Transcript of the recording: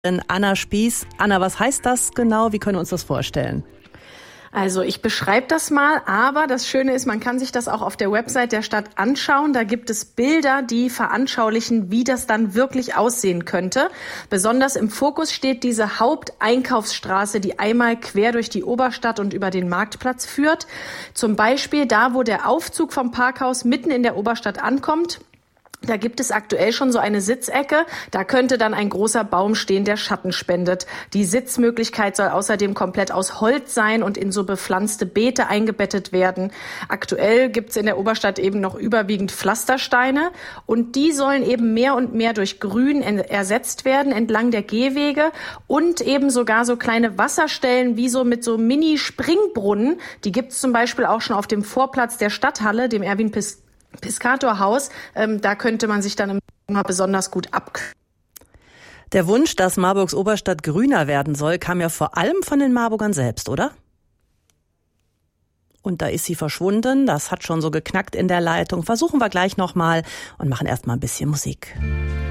Anna Spieß. Anna, was heißt das genau? Wie können wir uns das vorstellen? Also ich beschreibe das mal, aber das Schöne ist, man kann sich das auch auf der Website der Stadt anschauen. Da gibt es Bilder, die veranschaulichen, wie das dann wirklich aussehen könnte. Besonders im Fokus steht diese Haupteinkaufsstraße, die einmal quer durch die Oberstadt und über den Marktplatz führt. Zum Beispiel da, wo der Aufzug vom Parkhaus mitten in der Oberstadt ankommt. Da gibt es aktuell schon so eine Sitzecke. Da könnte dann ein großer Baum stehen, der Schatten spendet. Die Sitzmöglichkeit soll außerdem komplett aus Holz sein und in so bepflanzte Beete eingebettet werden. Aktuell gibt es in der Oberstadt eben noch überwiegend Pflastersteine. Und die sollen eben mehr und mehr durch Grün ersetzt werden entlang der Gehwege. Und eben sogar so kleine Wasserstellen wie so mit so Mini-Springbrunnen. Die gibt es zum Beispiel auch schon auf dem Vorplatz der Stadthalle, dem Erwin-Piscator-Haus, da könnte man sich dann im Sommer besonders gut abkühlen. Der Wunsch, dass Marburgs Oberstadt grüner werden soll, kam ja vor allem von den Marburgern selbst, oder? Und da ist sie verschwunden, das hat schon so geknackt in der Leitung. Versuchen wir gleich nochmal und machen erstmal ein bisschen Musik.